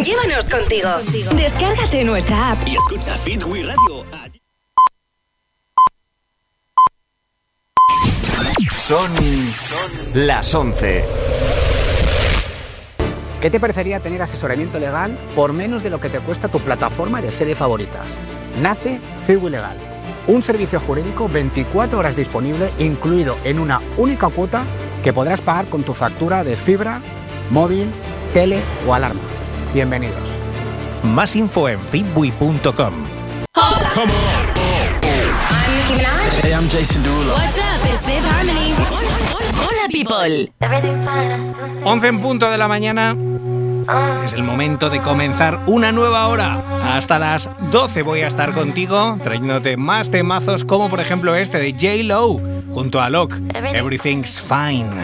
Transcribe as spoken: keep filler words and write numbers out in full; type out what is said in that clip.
Llévanos contigo. Descárgate nuestra app y escucha Fit We Radio. Son las once. ¿Qué te parecería tener asesoramiento legal por menos de lo que te cuesta tu plataforma de series favoritas? Nace Fiwi Legal, un servicio jurídico veinticuatro horas disponible, incluido en una única cuota que podrás pagar con tu factura de fibra, móvil, tele o alarma. Bienvenidos. Más info en fitbui punto com. Hola. I'm Nicki Minaj. Hey, I'm Jason Derulo. What's up? It's Fifth Harmony. Hola, people. once en punto de la mañana. Es el momento de comenzar una nueva hora. Hasta las doce voy a estar contigo, trayéndote más temazos como por ejemplo este de J Lo junto a Locke, Everything's Fine.